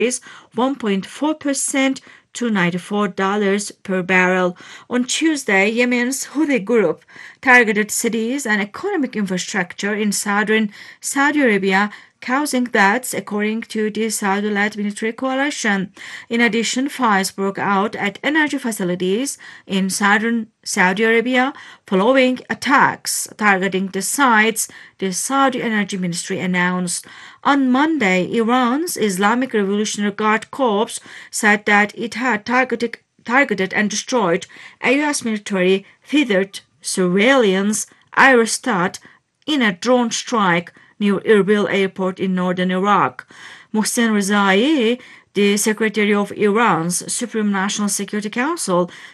1.4% to $94 per barrel. On Tuesday, Yemen's Houthi group targeted cities and economic infrastructure in southern Saudi Arabia, causing deaths, according to the Saudi-led military coalition. In addition, fires broke out at energy facilities in southern Saudi Arabia following attacks targeting the sites, the Saudi Energy Ministry announced. On Monday, Iran's Islamic Revolutionary Guard Corps said that it had targeted and destroyed a U.S. military feathered surveillance aerostat in a drone strike near Erbil airport in northern Iraq. Mohsen Rezai, the secretary of Iran's Supreme National Security Council,